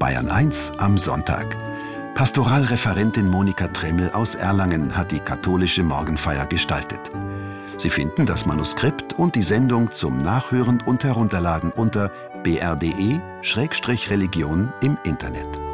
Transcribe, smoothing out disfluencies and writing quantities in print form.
Bayern 1 am Sonntag. Pastoralreferentin Monika Tremmel aus Erlangen hat die katholische Morgenfeier gestaltet. Sie finden das Manuskript und die Sendung zum Nachhören und Herunterladen unter brde/religion im Internet.